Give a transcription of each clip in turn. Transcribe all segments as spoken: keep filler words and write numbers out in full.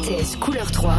T S couleur trois.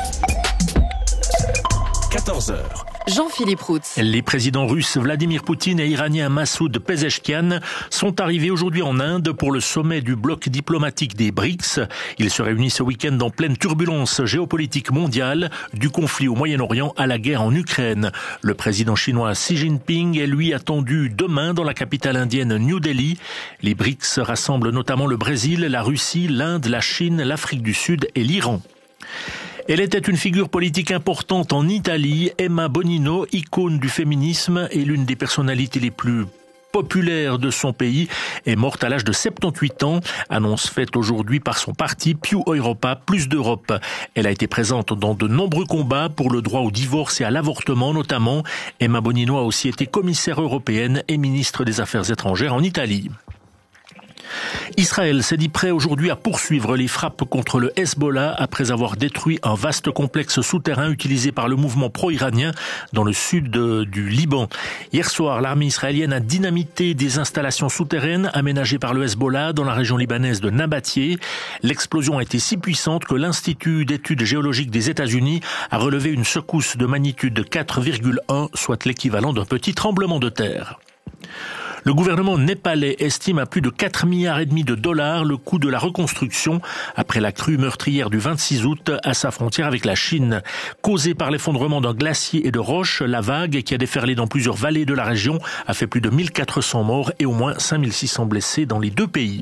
quatorze heures. Jean-Philippe Routz. Les présidents russes Vladimir Poutine et iranien Massoud Pezeshkian sont arrivés aujourd'hui en Inde pour le sommet du bloc diplomatique des BRICS. Ils se réunissent ce week-end en pleine turbulence géopolitique mondiale, du conflit au Moyen-Orient à la guerre en Ukraine. Le président chinois Xi Jinping est lui attendu demain dans la capitale indienne New Delhi. Les BRICS rassemblent notamment le Brésil, la Russie, l'Inde, la Chine, l'Afrique du Sud et l'Iran. Elle était une figure politique importante en Italie. Emma Bonino, icône du féminisme et l'une des personnalités les plus populaires de son pays, est morte à l'âge de soixante-dix-huit ans. Annonce faite aujourd'hui par son parti Più Europa, plus d'Europe. Elle a été présente dans de nombreux combats pour le droit au divorce et à l'avortement notamment. Emma Bonino a aussi été commissaire européenne et ministre des Affaires étrangères en Italie. Israël s'est dit prêt aujourd'hui à poursuivre les frappes contre le Hezbollah après avoir détruit un vaste complexe souterrain utilisé par le mouvement pro-iranien dans le sud du Liban. Hier soir, l'armée israélienne a dynamité des installations souterraines aménagées par le Hezbollah dans la région libanaise de Nabatieh. L'explosion a été si puissante que l'Institut d'études géologiques des États-Unis a relevé une secousse de magnitude quatre virgule un, soit l'équivalent d'un petit tremblement de terre. Le gouvernement népalais estime à plus de quatre milliards et demi de dollars le coût de la reconstruction après la crue meurtrière du vingt-six août à sa frontière avec la Chine. Causée par l'effondrement d'un glacier et de roches, la vague qui a déferlé dans plusieurs vallées de la région a fait plus de mille quatre cents morts et au moins cinq mille six cents blessés dans les deux pays.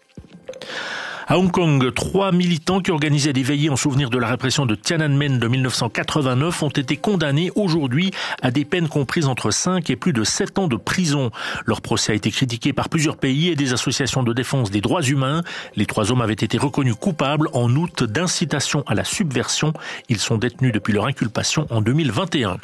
À Hong Kong, trois militants qui organisaient des veillées en souvenir de la répression de Tiananmen de mille neuf cent quatre-vingt-neuf ont été condamnés aujourd'hui à des peines comprises entre cinq et plus de sept ans de prison. Leur procès a été critiqué par plusieurs pays et des associations de défense des droits humains. Les trois hommes avaient été reconnus coupables en août d'incitation à la subversion. Ils sont détenus depuis leur inculpation en deux mille vingt et un.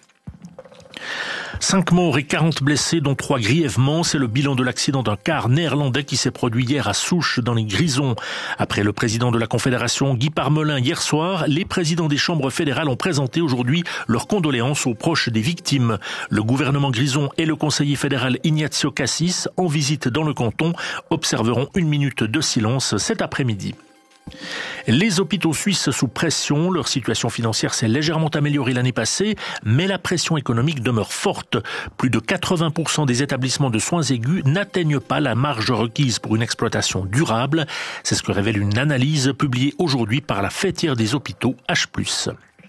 Cinq morts et quarante blessés, dont trois grièvement. C'est le bilan de l'accident d'un car néerlandais qui s'est produit hier à Souches, dans les Grisons. Après le président de la Confédération, Guy Parmelin, hier soir, les présidents des chambres fédérales ont présenté aujourd'hui leurs condoléances aux proches des victimes. Le gouvernement Grison et le conseiller fédéral Ignazio Cassis, en visite dans le canton, observeront une minute de silence cet après-midi. Les hôpitaux suisses sous pression, leur situation financière s'est légèrement améliorée l'année passée, mais la pression économique demeure forte. Plus de quatre-vingts pour cent des établissements de soins aigus n'atteignent pas la marge requise pour une exploitation durable. C'est ce que révèle une analyse publiée aujourd'hui par la fêtière des hôpitaux H plus.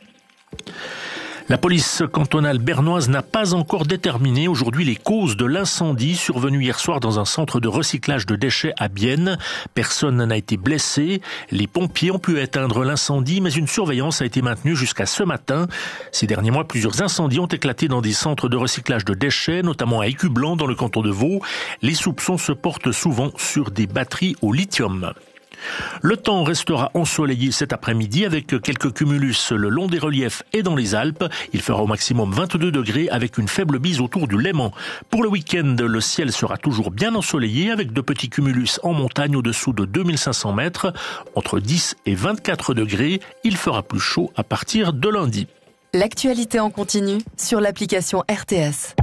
La police cantonale bernoise n'a pas encore déterminé aujourd'hui les causes de l'incendie survenu hier soir dans un centre de recyclage de déchets à Bienne. Personne n'a été blessé. Les pompiers ont pu éteindre l'incendie, mais une surveillance a été maintenue jusqu'à ce matin. Ces derniers mois, plusieurs incendies ont éclaté dans des centres de recyclage de déchets, notamment à Écublanc dans le canton de Vaud. Les soupçons se portent souvent sur des batteries au lithium. Le temps restera ensoleillé cet après-midi avec quelques cumulus le long des reliefs et dans les Alpes. Il fera au maximum vingt-deux degrés avec une faible bise autour du Léman. Pour le week-end, le ciel sera toujours bien ensoleillé avec de petits cumulus en montagne au-dessous de deux mille cinq cents mètres. Entre dix et vingt-quatre degrés, il fera plus chaud à partir de lundi. L'actualité en continu sur l'application R T S.